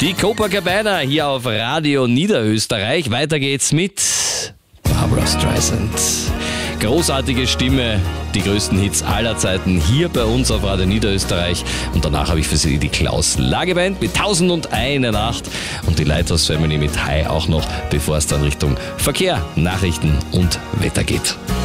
Die Copacabana hier auf Radio Niederösterreich. Weiter geht's mit Barbra Streisand. Großartige Stimme, die größten Hits aller Zeiten hier bei uns auf Radio Niederösterreich. Und danach habe ich für Sie die Klaus-Lage-Band mit 1001 Nacht und die Lighthouse Family mit High auch noch, bevor es dann Richtung Verkehr, Nachrichten und Wetter geht.